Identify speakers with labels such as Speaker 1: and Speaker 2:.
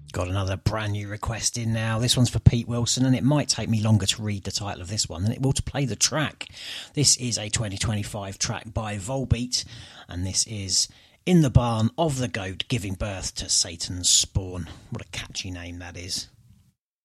Speaker 1: Got another brand new request in now. This one's for Pete Wilson, and it might take me longer to read the title of this one than it will to play the track. This is a 2025 track by Volbeat, and this is In the Barn of the Goat Giving Birth to Satan's Spawn. What a catchy name that is.